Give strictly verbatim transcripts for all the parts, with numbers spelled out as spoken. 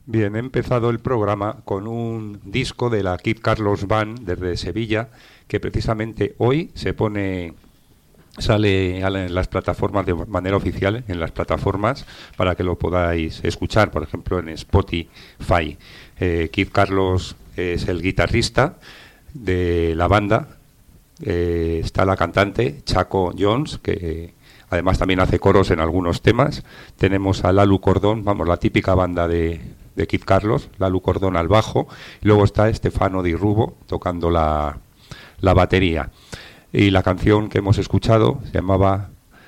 Bien, he empezado el programa con un disco de la Kid Carlos Band desde Sevilla, que precisamente hoy se pone, sale en las plataformas de manera oficial, en las plataformas, para que lo podáis escuchar, por ejemplo en Spotify. Eh, Kid Carlos es el guitarrista de la banda, eh, está la cantante Chaco Jones, que además también hace coros en algunos temas. Tenemos a Lalu Cordón, vamos, la típica banda de, de Kid Carlos, Lalu Cordón al bajo, y luego está Estefano Di Rubo tocando la, la batería. Y la canción que hemos escuchado se llamaba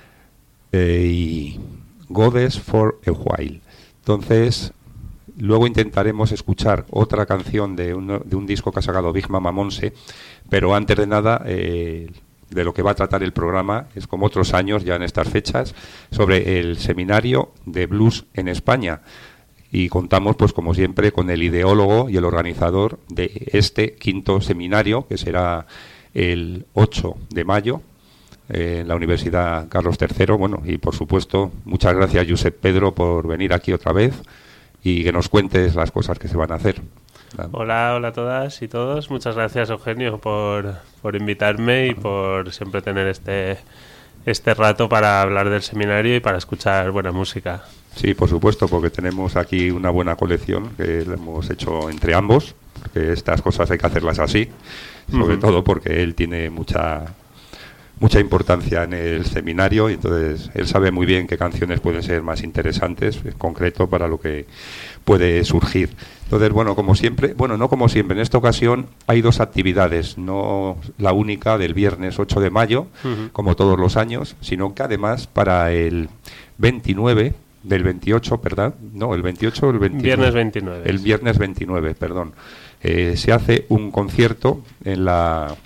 eh, Goddess for a While. Entonces, luego intentaremos escuchar otra canción de un, de un disco que ha sacado Big Mama Monse, pero antes de nada, eh, de lo que va a tratar el programa es, como otros años ya en estas fechas, sobre el seminario de blues en España. Y contamos, pues como siempre, con el ideólogo y el organizador de este quinto seminario, que será el ocho de mayo eh, en la Universidad Carlos tercero. Bueno, y por supuesto, muchas gracias, Josep Pedro, por venir aquí otra vez y que nos cuentes las cosas que se van a hacer. Hola, hola a todas y todos. Muchas gracias, Eugenio, por, por invitarme y por siempre tener este, este rato para hablar del seminario y para escuchar buena música. Sí, por supuesto, porque tenemos aquí una buena colección que la hemos hecho entre ambos, porque estas cosas hay que hacerlas así, sobre uh-huh. todo porque él tiene mucha mucha importancia en el seminario y entonces él sabe muy bien qué canciones pueden ser más interesantes, en concreto para lo que puede surgir. Entonces, bueno, como siempre, bueno, no como siempre, en esta ocasión hay dos actividades, no la única del viernes ocho de mayo, uh-huh. como todos los años, sino que además para el veintinueve, del veintiocho, ¿verdad? No, el veintiocho o el veintinueve. Viernes veintinueve. El viernes veintinueve, perdón. Eh, se hace un concierto en la...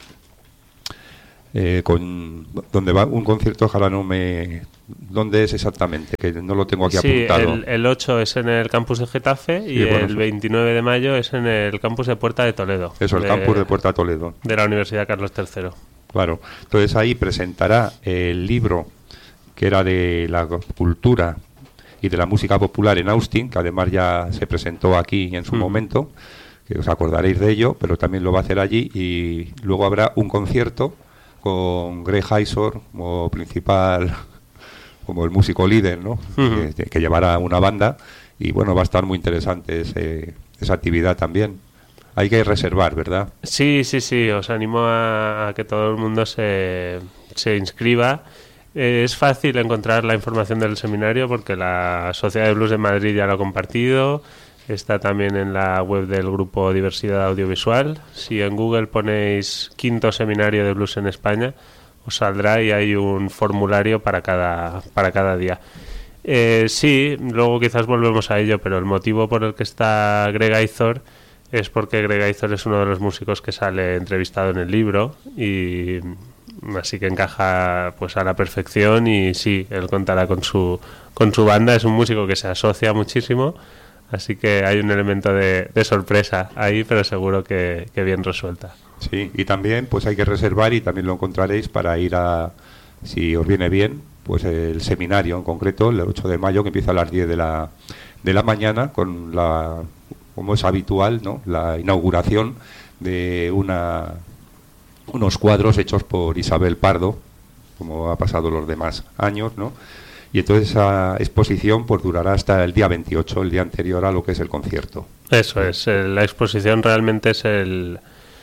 Eh, con donde va un concierto, ojalá no me... ¿Dónde es exactamente? Que no lo tengo aquí sí, apuntado. El, el ocho es en el campus de Getafe y sí, bueno, el veintinueve de mayo es en el campus de Puerta de Toledo. Eso, el de, campus de Puerta de Toledo. De la Universidad Carlos tercero. Claro. Entonces ahí presentará el libro que era de la cultura y de la música popular en Austin, que además ya se presentó aquí en su mm. momento, que os acordaréis de ello, pero también lo va a hacer allí, y luego habrá un concierto con Greg Heisor como principal, como el músico líder, ¿no? Uh-huh. que, que llevará una banda, y bueno, va a estar muy interesante ese, esa actividad también. Hay que reservar, ¿verdad? Sí, sí, sí, os animo a, a que todo el mundo se, se inscriba. Eh, es fácil encontrar la información del seminario porque la Sociedad de Blues de Madrid ya lo ha compartido. Está también en la web del grupo Diversidad Audiovisual. Si en Google ponéis Quinto Seminario de Blues en España, os saldrá y hay un formulario para cada, para cada día. Eh, sí, luego quizás volvemos a ello, pero el motivo por el que está Greg Aizor es porque Greg Aizor es uno de los músicos que sale entrevistado en el libro, y así que encaja pues a la perfección, y sí, él contará con su, con su banda. Es un músico que se asocia muchísimo, así que hay un elemento de, de sorpresa ahí, pero seguro que, que bien resuelta. Sí, y también pues hay que reservar, y también lo encontraréis para ir a, si os viene bien, pues el seminario en concreto, el ocho de mayo, que empieza a las diez de la, de la mañana, con la, como es habitual, ¿no?, la inauguración de una unos cuadros hechos por Isabel Pardo, como ha pasado los demás años, ¿no? Y entonces esa exposición pues durará hasta el día veintiocho, el día anterior a lo que es el concierto. Eso es, la exposición realmente es el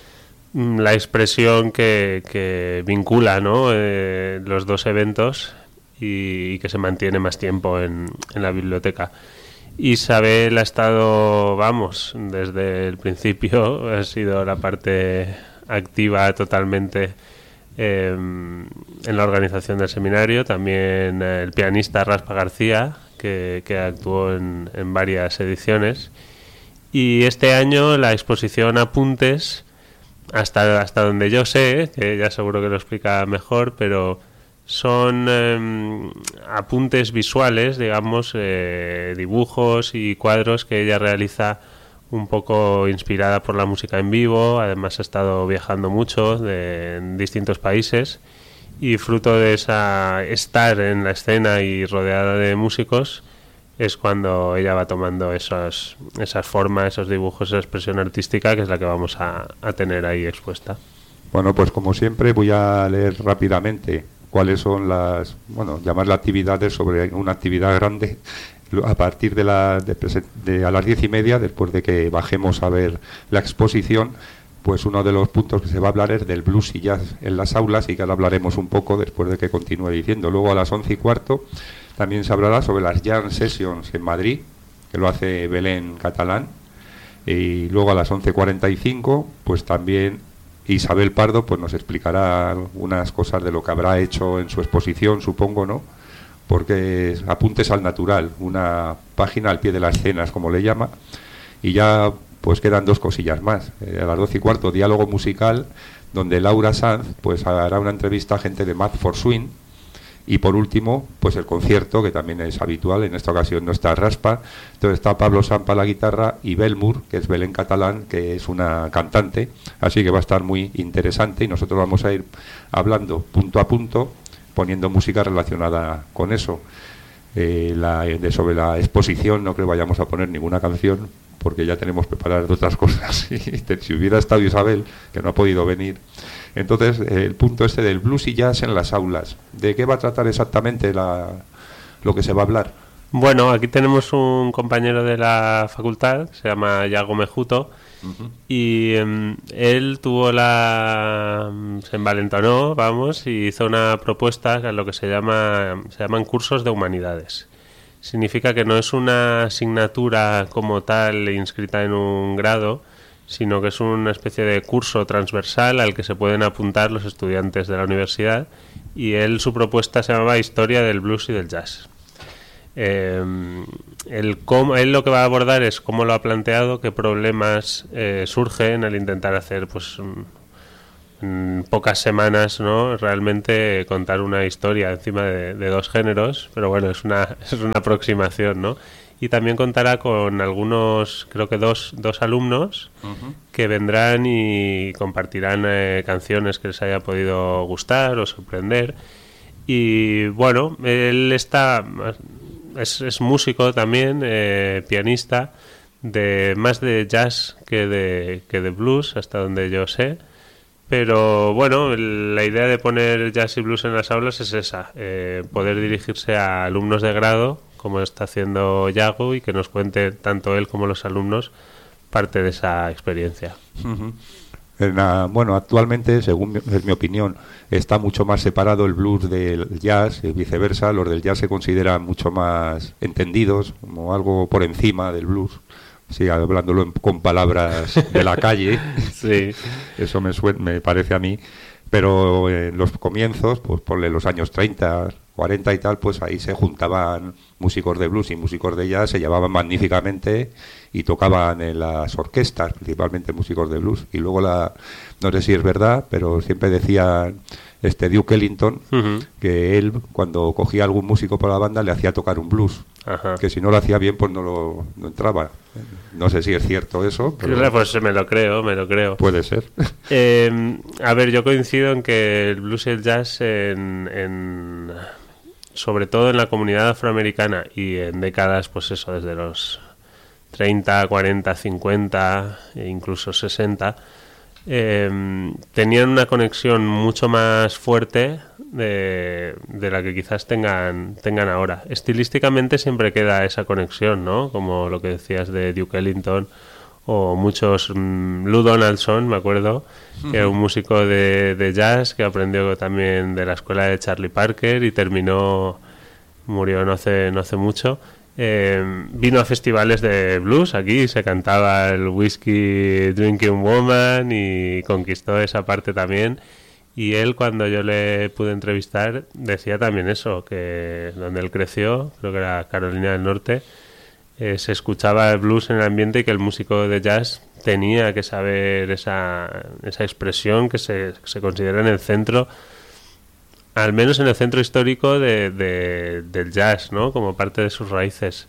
la expresión que, que vincula, ¿no?, eh, los dos eventos, y, y que se mantiene más tiempo en, en la biblioteca. Isabel ha estado, vamos, desde el principio, ha sido la parte activa totalmente eh, en la organización del seminario. También el pianista Raspa García, que, que actuó en, en varias ediciones. Y este año la exposición Apuntes, hasta, hasta donde yo sé, que ya seguro que lo explica mejor, pero son eh, apuntes visuales, digamos, eh, dibujos y cuadros que ella realiza un poco inspirada por la música en vivo. Además ha estado viajando mucho de, en distintos países, y fruto de esa estar en la escena y rodeada de músicos, es cuando ella va tomando esos, esas formas, esos dibujos, esa expresión artística, que es la que vamos a, a tener ahí expuesta. Bueno, pues como siempre voy a leer rápidamente cuáles son las, bueno, llamar las actividades sobre una actividad grande a partir de, la, de, de a las diez y media, después de que bajemos a ver la exposición. Pues uno de los puntos que se va a hablar es del blues y jazz en las aulas, y que ahora hablaremos un poco después de que continúe diciendo. Luego a las once y cuarto también se hablará sobre las jam sessions en Madrid, que lo hace Belén Catalán. Y luego a las once cuarenta y cinco pues también Isabel Pardo pues nos explicará unas cosas de lo que habrá hecho en su exposición, supongo, ¿no? Porque es Apuntes al Natural, una página al pie de las escenas, como le llama. Y ya pues quedan dos cosillas más. Eh, a las doce y cuarto, diálogo musical, donde Laura Sanz pues hará una entrevista a gente de Math for Swing. Y por último, pues el concierto, que también es habitual, en esta ocasión no está Raspa. Entonces está Pablo Sampa a la guitarra y Belmur, que es Belén Catalán, que es una cantante. Así que va a estar muy interesante, y nosotros vamos a ir hablando punto a punto, poniendo música relacionada con eso. Eh, la, de sobre la exposición no creo que vayamos a poner ninguna canción, porque ya tenemos preparadas otras cosas. Y si hubiera estado Isabel, que no ha podido venir. Entonces, eh, el punto este del blues y jazz en las aulas. ¿De qué va a tratar exactamente la, lo que se va a hablar? Bueno, aquí tenemos un compañero de la facultad, se llama Yago Mejuto, uh-huh. y um, él tuvo la... se envalentonó, vamos, y hizo una propuesta que es lo que se llama se llaman cursos de humanidades. Significa que no es una asignatura como tal inscrita en un grado, sino que es una especie de curso transversal al que se pueden apuntar los estudiantes de la universidad, y él, su propuesta se llamaba Historia del Blues y del Jazz. Eh, el cómo, él lo que va a abordar es cómo lo ha planteado, qué problemas eh, surgen al intentar hacer, pues, en pocas semanas, ¿no?, realmente contar una historia encima de, de dos géneros, pero bueno, es una, es una aproximación, ¿no? Y también contará con algunos, creo que dos, dos alumnos uh-huh. que vendrán y compartirán eh, canciones que les haya podido gustar o sorprender. Y bueno, él está es, es músico también, eh, pianista, de más de jazz que de, que de blues, hasta donde yo sé. Pero bueno, la idea de poner jazz y blues en las aulas es esa, eh, poder dirigirse a alumnos de grado, como está haciendo Yago, y que nos cuente tanto él como los alumnos parte de esa experiencia. Uh-huh. En la, bueno, actualmente, según mi, es mi opinión, está mucho más separado el blues del jazz, y viceversa. Los del jazz se consideran mucho más entendidos, como algo por encima del blues. Sí, hablándolo en, con palabras de la calle. Sí. Eso me, suena, me parece a mí. Pero en los comienzos, pues ponle los años treinta, cuarenta y tal, pues ahí se juntaban músicos de blues y músicos de jazz, se llevaban magníficamente y tocaban en las orquestas, principalmente músicos de blues. Y luego, la no sé si es verdad, pero siempre decía este Duke Ellington uh-huh. que él, cuando cogía algún músico para la banda, le hacía tocar un blues. Ajá. Que si no lo hacía bien, pues no lo no entraba. No sé si es cierto eso, pero pues me lo creo, me lo creo. Puede ser. Eh, a ver, yo coincido en que el blues y el jazz, en, en, sobre todo en la comunidad afroamericana y en décadas, pues eso, desde los treinta, cuarenta, cincuenta e incluso sesenta, eh, tenían una conexión mucho más fuerte de, de la que quizás tengan tengan ahora. Estilísticamente siempre queda esa conexión, ¿no? Como lo que decías de Duke Ellington o muchos... Mmm, Lou Donaldson, me acuerdo, uh-huh. que era un músico de, de jazz que aprendió también de la escuela de Charlie Parker y terminó... murió no hace, no hace mucho. Eh, vino a festivales de blues aquí, se cantaba el Whiskey Drinking Woman y conquistó esa parte también. Y él, cuando yo le pude entrevistar, decía también eso, que donde él creció, creo que era Carolina del Norte, eh, se escuchaba el blues en el ambiente y que el músico de jazz tenía que saber esa, esa expresión que se, que se considera en el centro, al menos en el centro histórico de, de, del jazz, ¿no? Como parte de sus raíces.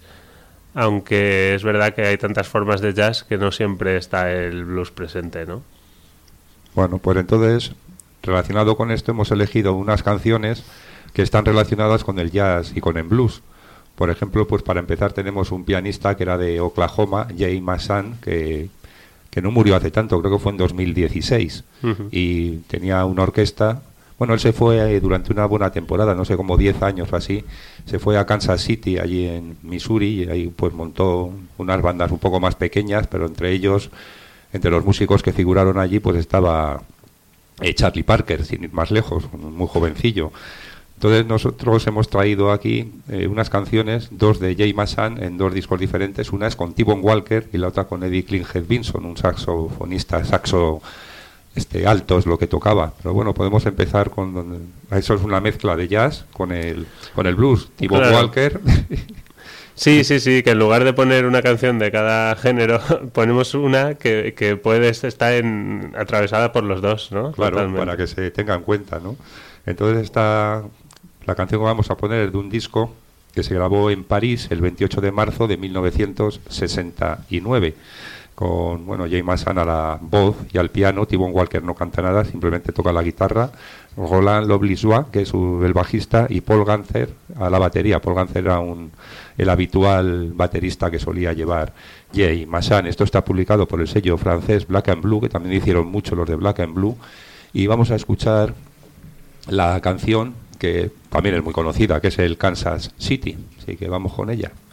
Aunque es verdad que hay tantas formas de jazz que no siempre está el blues presente, ¿no? Bueno, pues entonces, relacionado con esto, hemos elegido unas canciones que están relacionadas con el jazz y con el blues. Por ejemplo, pues para empezar tenemos un pianista que era de Oklahoma, Jay Massan, que, que no murió hace tanto, creo que fue en dos mil dieciséis, uh-huh. y tenía una orquesta. Bueno, él se fue durante una buena temporada, no sé, como diez años o así, se fue a Kansas City, allí en Missouri, y ahí pues montó unas bandas un poco más pequeñas, pero entre ellos, entre los músicos que figuraron allí, pues estaba eh, Charlie Parker, sin ir más lejos, muy jovencillo. Entonces nosotros hemos traído aquí eh, unas canciones, dos de Jay Massan en dos discos diferentes, una es con T-Bone Walker y la otra con Eddie Klinger Vinson, un saxofonista, saxo este alto es lo que tocaba. Pero bueno, podemos empezar con, eso es una mezcla de jazz con el con el blues, T-Bone claro. Walker. Sí, sí, sí, que en lugar de poner una canción de cada género, ponemos una que, que puede estar en, atravesada por los dos, ¿no? Claro, totalmente. Para que se tenga en cuenta, ¿no? Entonces esta, la canción que vamos a poner es de un disco que se grabó en París el veintiocho de marzo de mil novecientos sesenta y nueve, con, bueno, Jay Massan a la voz y al piano, T-Bone Walker no canta nada, simplemente toca la guitarra, Roland Loblissois, que es el bajista, y Paul Ganser a la batería. Paul Ganser era un, el habitual baterista que solía llevar Jay Massan. Esto está publicado por el sello francés Black and Blue, que también hicieron mucho los de Black and Blue, y vamos a escuchar la canción que también es muy conocida, que es el Kansas City, así que vamos con ella.